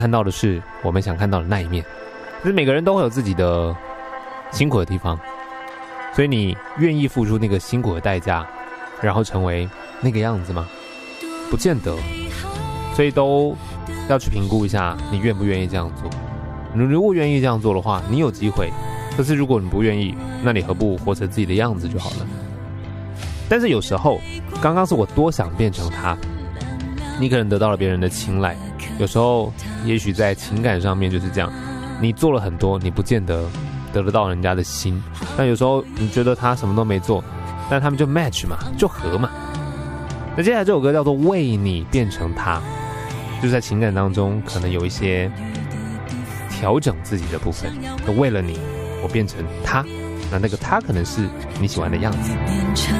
看到的是我们想看到的那一面。可是每个人都会有自己的辛苦的地方，所以你愿意付出那个辛苦的代价，然后成为那个样子吗？不见得，所以都要去评估一下你愿不愿意这样做。你如果愿意这样做的话，你有机会。可是如果你不愿意，那你何不活成自己的样子就好了？但是有时候，刚刚是我多想变成他，你可能得到了别人的青睐。有时候，也许在情感上面就是这样，你做了很多，你不见得得到人家的心。但有时候你觉得他什么都没做，但他们就 match 嘛，就合嘛。那接下来这首歌叫做《为你变成他》，就是在情感当中可能有一些调整自己的部分，为了你，我变成他，那个他可能是你喜欢的样子。